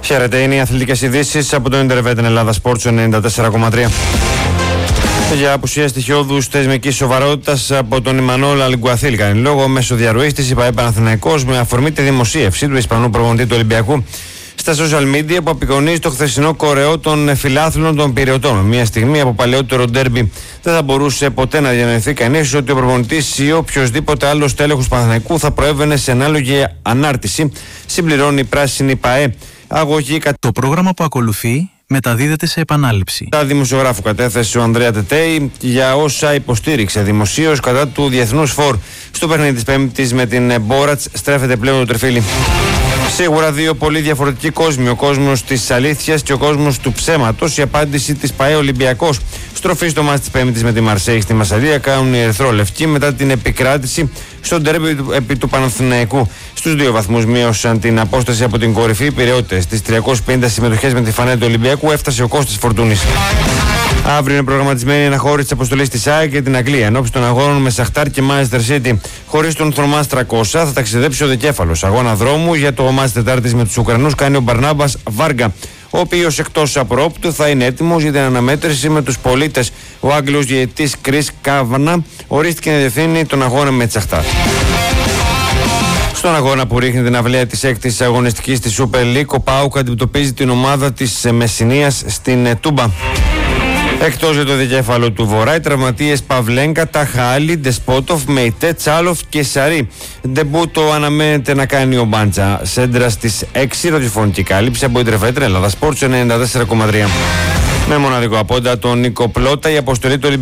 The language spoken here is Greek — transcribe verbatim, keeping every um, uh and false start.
Χαίρετε, είναι οι αθλητικές ειδήσεις από το Ιντερβετ Ελλάδα Sports ενενήντα τέσσερα κόμμα τρία. Για απουσία στοιχειώδους θεσμικής σοβαρότητας από τον Ιμανόλ Αλγκουαθίλ κάνει λόγο μέσω διαρροής της ΙΠΑΕ Παναθηναϊκός με αφορμή τη δημοσίευση του Ισπανού προπονητή του Ολυμπιακού στα social media που απεικονίζει το χθεσινό κορεό των φιλάθλων των Πειριωτών. Μια στιγμή από παλαιότερο ντέρμπι δεν θα μπορούσε ποτέ να διανοηθεί κανείς ότι ο προπονητής ή οποιοδήποτε άλλος τέλεχος Παναθηναϊκού θα προέβαινε σε ανάλογη ανάρτηση, συμπληρώνει η πράσινη ΠΑΕ. Αγωγή... Το πρόγραμμα που ακολουθεί μεταδίδεται σε επανάληψη. Τα δημοσιογράφου κατέθεσε ο Ανδρέα Τετέι για όσα υποστήριξε δημοσίως κατά του Διεθνούς Φορ. Στο παιχνίδι της Πέμπτης με την Μπόρατς στρέφεται πλέον το τριφύλι. Σίγουρα δύο πολύ διαφορετικοί κόσμοι. Ο κόσμος της αλήθειας και ο κόσμος του ψέματος. Η απάντηση της ΠΑΕ Ολυμπιακός. Στροφή στο μάτς της Πέμπτης με τη Μαρσέη στη Μασσαλία κάνουν οι ερυθρόλευκοι μετά την επικράτηση στο ντέρμπι επί του Παναθηναϊκού. Στους δύο βαθμούς μείωσαν την απόσταση από την κορυφή. Οι Πειραιώτες στις τριακόσιες πενήντα συμμετοχές με τη φανέλα του Ολυμπιακού έφτασε ο Κώστας Φορτούνης. Αύριο είναι προγραμματισμένη η αναχώρηση της αποστολής της ΑΕΚ και την Αγγλία. Ενώπιση των αγώνων με Σαχτάρ και Manchester City. Χωρίς τον Θωμάς τριακόσια θα ταξιδέψει ο Δικέφαλος. Αγώνα δρόμου για το μάτς Τετάρτης με τους Ουκρανούς κάνει ο Μπαρνάμπας Βάργα, ο οποίος εκτός απρόπτου θα είναι έτοιμος για την αναμέτρηση με τους πολίτες. Ο Άγγλος διαιτητής Κρίς Κάβανα ορίστηκε να διευθύνει τον αγώνα με τη Σαχτάρ. Στον αγώνα που ρίχνει την αυλαία της έκτης αγωνιστικής της Super League, ο ΠΑΟΚ αντιμετωπίζει την ομάδα της Μεσσηνίας στην Τούμπα. Εκτός για το δικέφαλο του Βορρά, οι τραυματίες Παυλέγκα, Ταχάλη, Ντεσπότοφ, Μεϊτέ, Τσάλοφ και Σαρή. Ντεμπούτο αναμένεται να κάνει ο Μπάντσα. Σέντρα στις έξι, ραδιοφωνική κάλυψη από Ιντερβετ Ελλάδα Sports ενενήντα τέσσερα κόμμα τρία. Με μοναδικό απόντα τον Νίκο Πλώτα, η αποστολή του